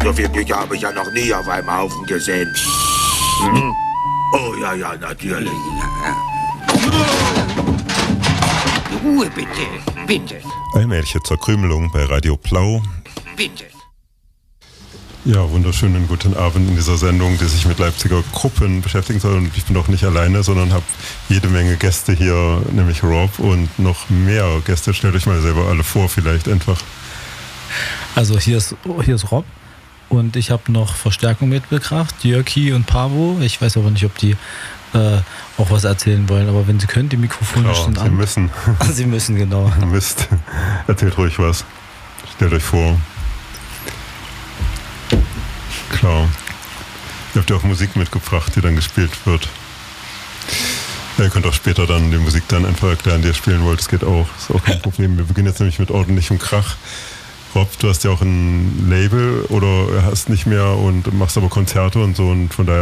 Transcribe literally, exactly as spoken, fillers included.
So viel Glück habe ich ja noch nie auf einem Haufen gesehen. Hm? Oh ja, ja, natürlich. Ruhe bitte, bitte. Allmähliche Zerkrümelung bei Radio Plau. Bitte. Ja, wunderschönen guten Abend in dieser Sendung, die sich mit Leipziger Gruppen beschäftigen soll. Und ich bin auch nicht alleine, sondern habe jede Menge Gäste hier, nämlich Rob und noch mehr Gäste. Stellt euch mal selber alle vor, vielleicht einfach. Also hier ist, hier ist Rob und ich habe noch Verstärkung mitgebracht, Jörki und Pavo. Ich weiß aber nicht, ob die äh, auch was erzählen wollen, aber wenn sie können, die Mikrofone Klar, stehen sie an. Sie müssen. Sie müssen, genau. Mist. Erzählt ruhig was. Stellt euch vor. Klar. Ihr habt ja auch Musik mitgebracht, die dann gespielt wird. Ja, ihr könnt auch später dann die Musik dann einfach erklären, die ihr spielen wollt. Das geht auch. Das ist auch kein Problem. Wir beginnen jetzt nämlich mit ordentlichem Krach. Rob, du hast ja auch ein Label oder hast nicht mehr und machst aber Konzerte und so und von daher